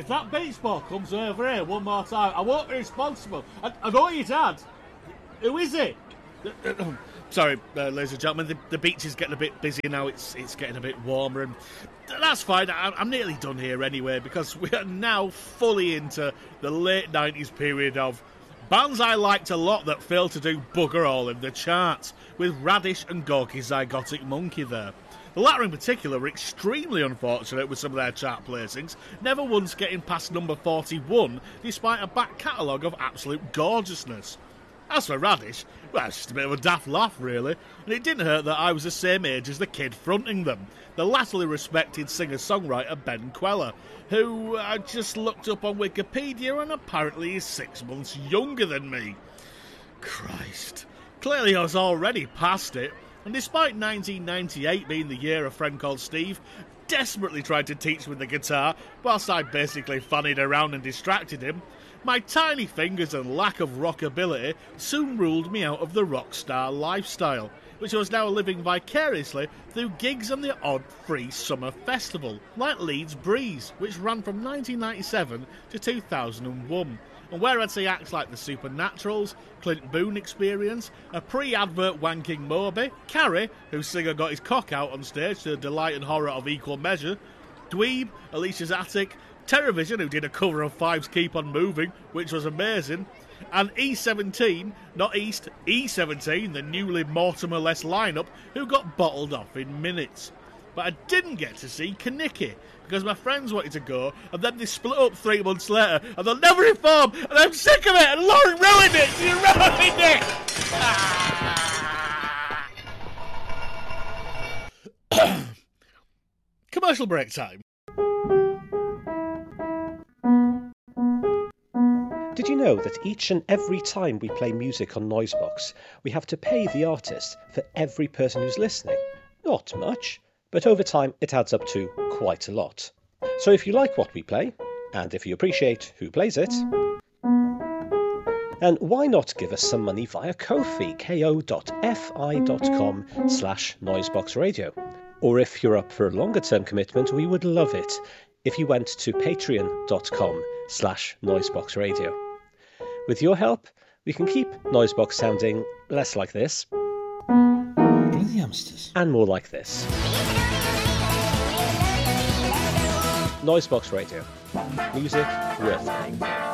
if that beach ball comes over here one more time, I won't be responsible. I know your dad. Who is it? Sorry, ladies and gentlemen, the beach is getting a bit busy now. It's getting a bit warmer, and that's fine. I'm nearly done here anyway, because we are now fully into the late 90s period of bands I liked a lot that failed to do bugger all in the charts, with Radish and Gorky Zygotic Monkey there. The latter in particular were extremely unfortunate with some of their chart placings, never once getting past number 41, despite a back catalogue of absolute gorgeousness. As for Radish, well, it's just a bit of a daft laugh, really, and it didn't hurt that I was the same age as the kid fronting them, the latterly respected singer-songwriter Ben Queller, who I just looked up on Wikipedia and apparently is 6 months younger than me. Christ. Clearly I was already past it, and despite 1998 being the year a friend called Steve desperately tried to teach me the guitar, whilst I basically fannied around and distracted him, my tiny fingers and lack of rockability soon ruled me out of the rock star lifestyle, which I was now living vicariously through gigs and the odd free summer festival, like Leeds Breeze, which ran from 1997 to 2001, and where I'd see acts like the Supernaturals, Clint Boone Experience, a pre-advert wanking Moby, Carrie, whose singer got his cock out on stage to the delight and horror of equal measure, Dweeb, Alicia's Attic, Terrorvision, who did a cover of Five's Keep On Moving, which was amazing, and E17, not East, E17, the newly Mortimer-less lineup, who got bottled off in minutes. But I didn't get to see Kaniki, because my friends wanted to go, and then they split up 3 months later, and they'll never reform, and I'm sick of it, and Lauren ruined it! She ruined it! Commercial break time. Did you know that each and every time we play music on Noisebox, we have to pay the artist for every person who's listening? Not much, but over time it adds up to quite a lot. So if you like what we play, and if you appreciate who plays it, then why not give us some money via Ko-fi, ko.fi.com/noiseboxradio. Or if you're up for a longer term commitment, we would love it if you went to patreon.com/noiseboxradio. With your help, we can keep Noisebox sounding less like this, and more like this. Noisebox Radio. Music worth paying for.